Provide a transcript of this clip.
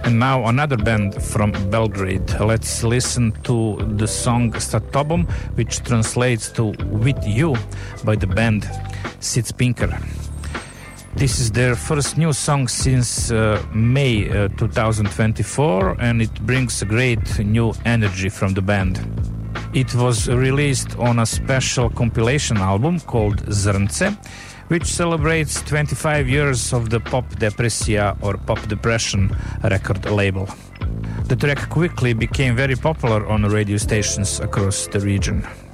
And now another band from Belgrade. Let's listen to the song Satobom, which translates to With You by the band Sitspinker. This is their first new song since May 2024, and it brings a great new energy from the band. It was released on a special compilation album called Zrnce, which celebrates 25 years of the Pop Depresija or Pop Depression record label. The track quickly became very popular on radio stations across the region.